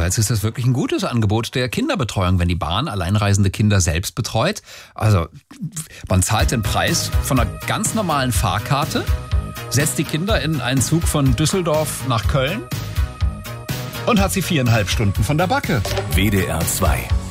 Andererseits ist das wirklich ein gutes Angebot der Kinderbetreuung, wenn die Bahn alleinreisende Kinder selbst betreut. Also man zahlt den Preis von einer ganz normalen Fahrkarte, setzt die Kinder in einen Zug von Düsseldorf nach Köln und hat sie 4,5 Stunden von der Backe. WDR 2